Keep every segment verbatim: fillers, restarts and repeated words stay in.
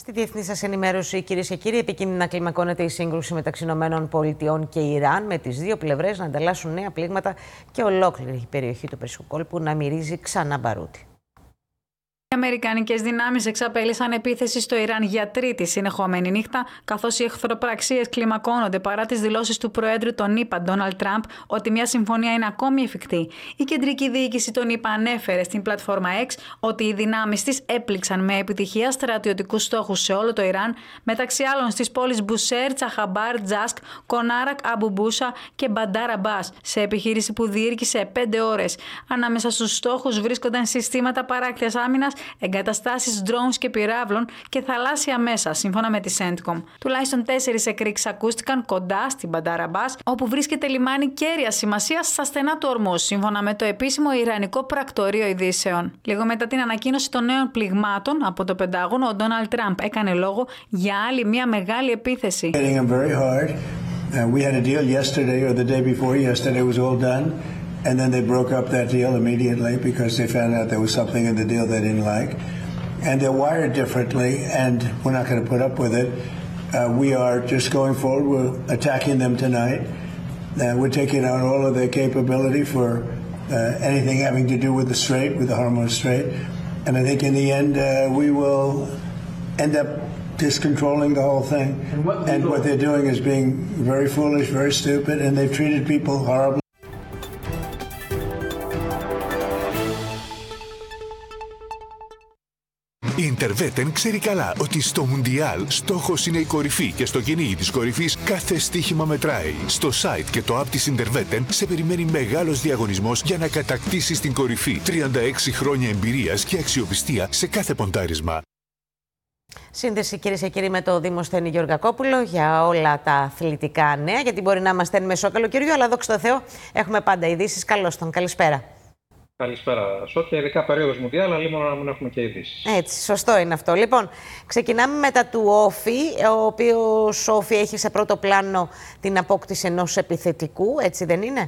Στη διεθνή σας ενημέρωση, κυρίες και κύριοι, επικίνδυνα κλιμακώνεται η σύγκρουση μεταξύ Ηνωμένων Πολιτειών και Ιράν, με τις δύο πλευρές να ανταλλάσσουν νέα πλήγματα και ολόκληρη η περιοχή του Περσικού κόλπου να μυρίζει ξανά μπαρούτι. Οι αμερικανικές δυνάμεις εξαπέλυσαν επίθεση στο Ιράν για τρίτη συνεχόμενη νύχτα, καθώς οι εχθροπραξίες κλιμακώνονται παρά τις δηλώσεις του Προέδρου των ΗΠΑ, Ντόναλντ Τραμπ, ότι μια συμφωνία είναι ακόμη εφικτή. Η κεντρική διοίκηση των ΗΠΑ ανέφερε στην πλατφόρμα X ότι οι δυνάμεις της έπληξαν με επιτυχία στρατιωτικούς στόχους σε όλο το Ιράν, μεταξύ άλλων στις πόλεις Μπουσέρ, Τσαχαμπάρ, Τζάσκ, Κονάρακ, Αμπουμπούσα και Μπαντάρ Αμπάς, σε επιχείρηση που διήρκησε πέντε ώρες. Ανάμεσα στους στόχους βρίσκονταν συστήματα παράκτειας άμυνας, εγκαταστάσεις drones και πυράβλων και θαλάσσια μέσα, σύμφωνα με τη Centcom. Τουλάχιστον τέσσερις εκρήξεις ακούστηκαν κοντά στην Μπαντάρ Αμπάς, όπου βρίσκεται λιμάνι κέρια σημασίας στα στενά του Ορμούζ, σύμφωνα με το επίσημο Ιρανικό Πρακτορείο Ειδήσεων. Λίγο μετά την ανακοίνωση των νέων πληγμάτων από το Πεντάγωνο, ο Ντόναλντ Τραμπ έκανε λόγο για άλλη μια μεγάλη επίθεση. And then they broke up that deal immediately because they found out there was something in the deal they didn't like. And they're wired differently, and we're not going to put up with it. Uh, we are just going forward. We're attacking them tonight. Uh, we're taking out all of their capability for uh, anything having to do with the Strait, with the Hormuz Strait. And I think in the end, uh, we will end up just controlling the whole thing. And what, and what they're doing is being very foolish, very stupid, and they've treated people horribly. Η Interwetten ξέρει καλά ότι στο Μουντιάλ στόχος είναι η κορυφή και στο κυνήγι της κορυφής κάθε στοίχημα μετράει. Στο site και το app της Interwetten σε περιμένει μεγάλος διαγωνισμός για να κατακτήσεις την κορυφή. τριάντα έξι χρόνια εμπειρίας και αξιοπιστία σε κάθε ποντάρισμα. Σύνδεση, κυρίες και κύριοι, με το Δημοσθένη Γεωργακόπουλο για όλα τα αθλητικά νέα, γιατί μπορεί να είμαστε εν μεσό καλοκαιριού, αλλά δόξα τω Θεώ έχουμε πάντα ειδήσεις. Καλώς τον, καλησπέρα. Καλησπέρα, Σόφια. Ειδικά περίοδος Μουντιάλ, αλλά μόνο να μην έχουμε και ειδήσεις. Έτσι, σωστό είναι αυτό. Λοιπόν, ξεκινάμε μετά του Όφη, ο οποίος Όφη έχει σε πρώτο πλάνο την απόκτηση ενός επιθετικού, έτσι δεν είναι?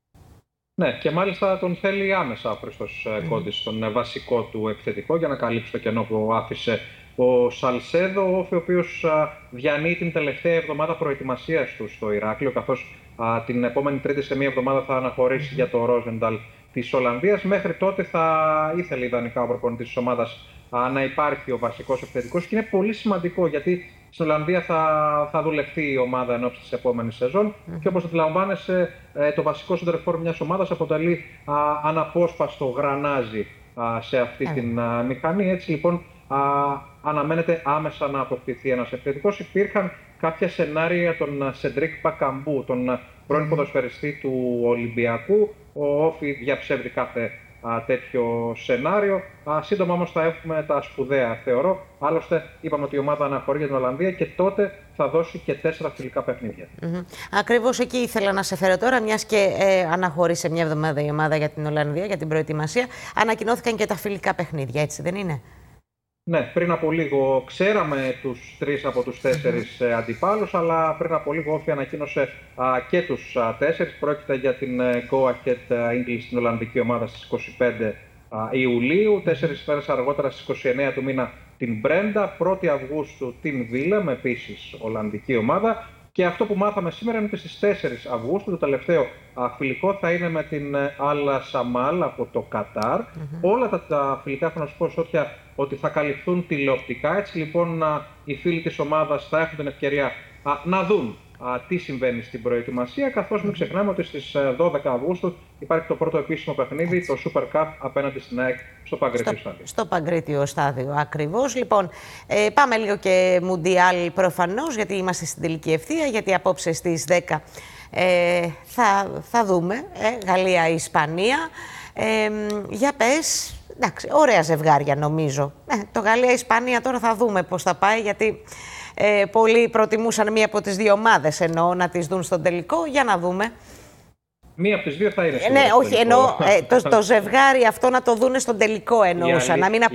Ναι, και μάλιστα τον θέλει άμεσα ο Χρήστος mm. Κόντης, τον βασικό του επιθετικό, για να καλύψει το κενό που άφησε ο Σαλσέδο. Ο Όφη, ο οποίος διανύει την τελευταία εβδομάδα προετοιμασίας του στο Ηράκλειο, καθώς α, την επόμενη Τρίτη σε μία εβδομάδα θα αναχωρήσει mm. για το Ρόζενταλ της Ολλανδίας. Μέχρι τότε θα ήθελε ιδανικά ο προπονητής της ομάδας α, να υπάρχει ο βασικός επιθετικός, και είναι πολύ σημαντικό γιατί στην Ολλανδία θα, θα δουλευτεί η ομάδα ενόψει της επόμενης σεζόν mm. και όπως αντιλαμβάνεσαι, ε, το βασικό σεντερφόρ μιας ομάδας αποτελεί α, αναπόσπαστο γρανάζι α, σε αυτή mm. την α, μηχανή. Έτσι λοιπόν α, αναμένεται άμεσα να αποκτηθεί ένας επιθετικός. Υπήρχαν κάποια σενάρια των Σεντρίκ Πακαμπού, τον πρώην ποδοσφαιριστή του Ολυμπιακού. Ο Όφη διαψεύδει κάθε α, τέτοιο σενάριο. Α, σύντομα όμως θα έχουμε τα σπουδαία, θεωρώ. Άλλωστε, είπαμε ότι η ομάδα αναχωρεί για την Ολλανδία και τότε θα δώσει και τέσσερα φιλικά παιχνίδια. Mm-hmm. Ακριβώς εκεί ήθελα να σε φέρω τώρα, μιας και ε, αναχωρεί μια εβδομάδα η ομάδα για την Ολλανδία, για την προετοιμασία. Ανακοινώθηκαν και τα φιλικά παιχνίδια, έτσι δεν είναι? Ναι, πριν από λίγο ξέραμε τους τρεις από τους τέσσερις mm-hmm. αντιπάλους, αλλά πριν από λίγο ο Όφη ανακοίνωσε α, και τους α, τέσσερις. Πρόκειται για την Go Ahead English, την Ολλανδική ομάδα, στις είκοσι πέντε α, Ιουλίου. Τέσσερις μέρες αργότερα, στις είκοσι εννέα του μήνα, την Μπρέντα. πρώτη Αυγούστου την Βίλεμ, επίσης Ολλανδική ομάδα. Και αυτό που μάθαμε σήμερα είναι ότι στις τέσσερις Αυγούστου το τελευταίο α, φιλικό θα είναι με την Αλ Σαμάλ από το Κατάρ. Mm-hmm. Όλα τα, τα φιλικά, έχω να σου πω, Σότια, ότι θα καλυφθούν τηλεοπτικά. Έτσι λοιπόν α, οι φίλοι της ομάδας θα έχουν την ευκαιρία α, να δουν α, τι συμβαίνει στην προετοιμασία, καθώς μην ξεχνάμε ότι στις δώδεκα Αυγούστου υπάρχει το πρώτο επίσημο παιχνίδι, το Super Cup, απέναντι στην ΑΕΚ στο Παγκρίτιο στο, Στάδιο. Στο Παγκρίτιο Στάδιο, ακριβώς. Λοιπόν, ε, πάμε λίγο και Μουντιάλ προφανώς, γιατί είμαστε στην τελική ευθεία, γιατί απόψε στις δέκα ε, θα, θα δούμε ε, Γαλλία-Ισπανία. Ε, για πες. Εντάξει, ωραία ζευγάρια νομίζω. Ε, το Γαλλία-Ισπανία τώρα θα δούμε πώς θα πάει, γιατί ε, πολλοί προτιμούσαν μία από τις δύο ομάδες, εννοώ, να τις δουν στον τελικό. Για να δούμε. Μία από τις δύο θα είναι. Ε, ναι, όχι, εννοώ ε, το, το ζευγάρι αυτό να το δούνε στον τελικό εννοούσα. Να μην